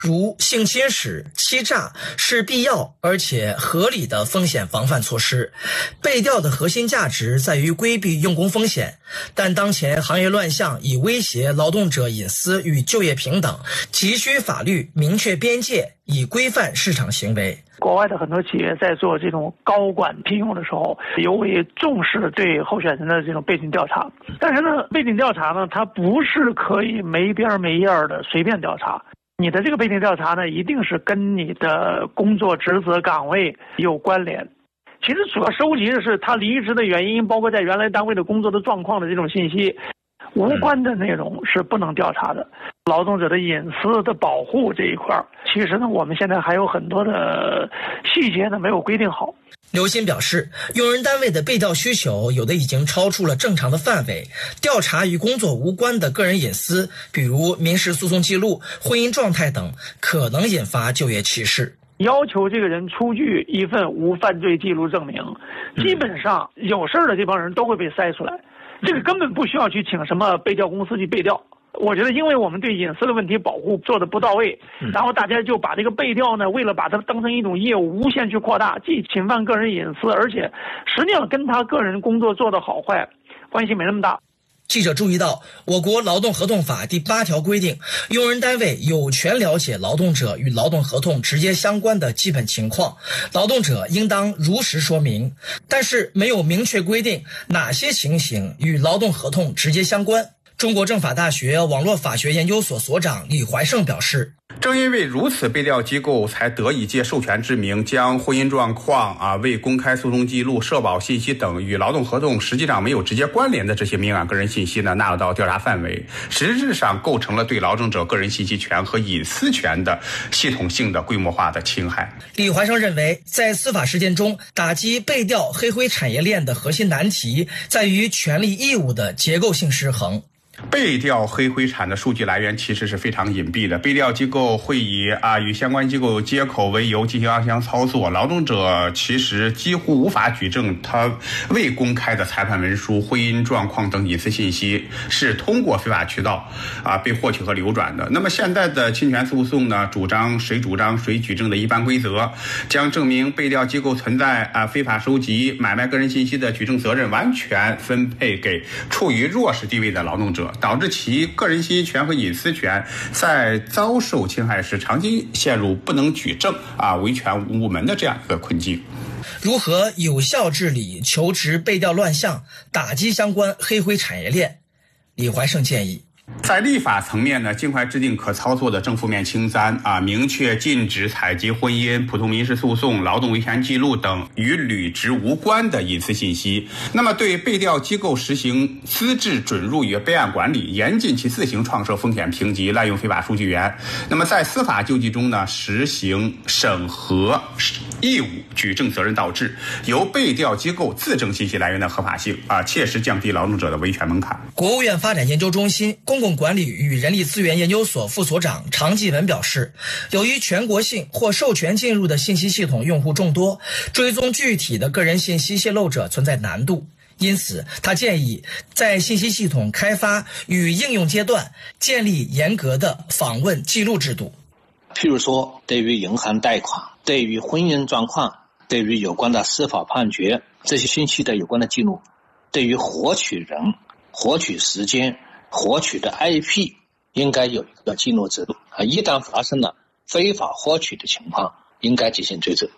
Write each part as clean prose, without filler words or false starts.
如性侵蚀、欺诈是必要而且合理的风险防范措施。被调的核心价值在于规避用工风险，但当前行业乱象已威胁劳动者隐私与就业平等，急需法律明确边界，以规范市场行为。 国外的很多企业在做这种高管聘用的时候，尤为重视对候选人的这种背景调查。但是呢，背景调查呢，它不是可以没边没沿的随便调查。你的这个背景调查呢，一定是跟你的工作职责岗位有关联。其实主要收集的是他离职的原因，包括在原来单位的工作的状况的这种信息，无关的内容是不能调查的。劳动者的隐私的保护这一块，其实呢，我们现在还有很多的细节呢没有规定好。 刘鑫表示，用人单位的被调需求有的已经超出了正常的范围，调查与工作无关的个人隐私，比如民事诉讼记录、婚姻状态等，可能引发就业歧视。 要求这个人出具一份无犯罪记录证明，基本上有事的这帮人都会被筛出来，这个根本不需要去请什么被调公司去被调。我觉得因为我们对隐私的问题保护做得不到位，然后大家就把这个被调呢，为了把它当成一种业务无限去扩大，既侵犯个人隐私，而且实际上跟他个人工作做得好坏关系没那么大。 记者注意到，我国劳动合同法第8条规定，用人单位有权了解劳动者与劳动合同直接相关的基本情况，劳动者应当如实说明，但是没有明确规定哪些情形与劳动合同直接相关。中国政法大学网络法学研究所所长李怀胜表示， 正因为如此，被调机构才得以借授权之名，将婚姻状况、未公开诉讼记录、社保信息等与劳动合同实际上没有直接关联的这些敏感个人信息呢，纳入到调查范围，实质上构成了对劳动者个人信息权和隐私权的系统性的规模化的侵害。 李怀生认为，在司法实践中，打击被调黑灰产业链的核心难题在于权利义务的结构性失衡。 被调黑灰产的数据来源其实是非常隐蔽的，被调机构会以与相关机构接口为由进行暗箱操作，劳动者其实几乎无法举证他未公开的裁判文书、婚姻状况等隐私信息是通过非法渠道被获取和流转的。那么现在的侵权诉讼呢，主张谁举证的一般规则，将证明被调机构存在非法收集、买卖个人信息的举证责任完全分配给处于弱势地位的劳动者，导致其个人信息权和隐私权在遭受侵害时长期陷入不能举证维权无门的这样一个困境。 如何有效治理求职被调乱象，打击相关黑灰产业链？李怀胜建议， 在立法层面呢，尽快制定可操作的正负面清单明确禁止采集婚姻、普通民事诉讼、劳动维权记录等与履职无关的隐私信息。那么对被调机构实行资质准入与备案管理，严禁其自行创设风险评级、滥用非法数据源。那么在司法救济中呢，实行审核义务举证责任倒置，由被调机构自证信息来源的合法性切实降低劳动者的维权门槛。 国务院发展研究中心公共管理与人力资源研究所副所长常继文表示，由于全国性或授权进入的信息系统用户众多，追踪具体的个人信息泄露者存在难度，因此他建议在信息系统开发与应用阶段建立严格的访问记录制度。 譬如说，对于银行贷款、对于婚姻状况、对于有关的司法判决这些信息的有关的记录，对于获取人、获取时间、获取的 IP 应该有一个记录制度一旦发生了非法获取的情况，应该进行追责。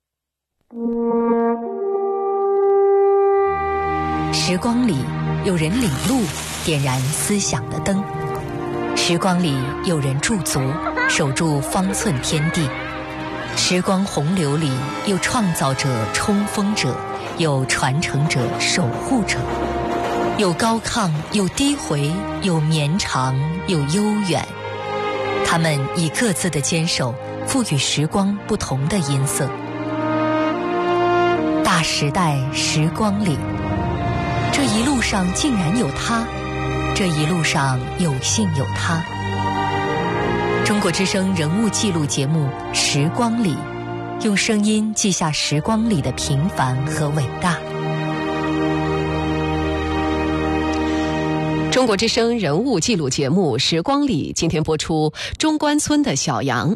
时光里有人领路，点燃思想的灯；时光里有人驻足，守住方寸天地；时光洪流里有创造者、冲锋者，有传承者、守护者，有高亢，有低回，有绵长，有悠远。他们以各自的坚守，赋予时光不同的音色。大时代时光里，这一路上竟然有他，这一路上有幸有他。中国之声人物记录节目《时光里》，用声音记下时光里的平凡和伟大。 中国之声人物记录节目《时光里》今天播出中关村的小杨。